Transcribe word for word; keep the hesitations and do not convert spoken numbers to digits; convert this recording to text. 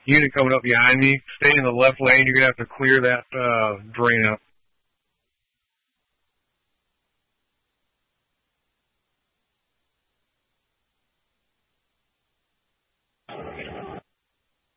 Unit coming up behind me. Stay in the left lane. You're going to have to clear that uh, drain up.